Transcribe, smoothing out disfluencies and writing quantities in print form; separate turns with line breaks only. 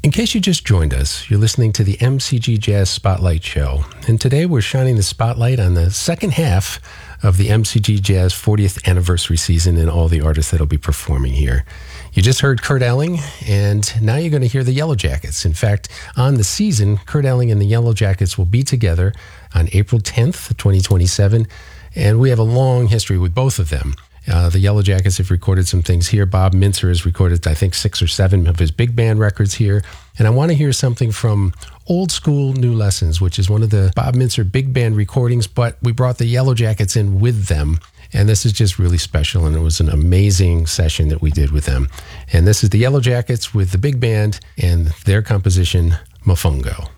In case you just joined us, you're listening to the MCG Jazz Spotlight Show. And today we're shining the spotlight on the second half of the MCG Jazz 40th anniversary season and all the artists that'll be performing here. You just heard Kurt Elling, and now you're going to hear the Yellow Jackets. In fact, on the season, Kurt Elling and the Yellow Jackets will be together on April 10th, 2027, and we have a long history with both of them. The Yellow Jackets have recorded some things here. Bob Mintzer has recorded, I think, 6 or 7 of his big band records here. And I want to hear something from Old School New Lessons, which is one of the Bob Mintzer big band recordings, but we brought the Yellow Jackets in with them. And this is just really special, and it was an amazing session that we did with them. And this is the Yellow Jackets with the big band and their composition, Mofongo.